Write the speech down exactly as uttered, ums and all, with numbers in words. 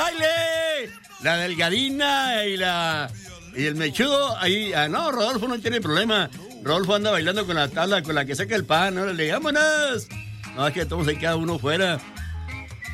baile! La delgadina y la... Y el mechudo, ahí... Ah, no, Rodolfo no tiene problema. Rodolfo anda bailando con la tabla con la que saca el pan. Órale, vámonos. No, es que todos se queda uno fuera.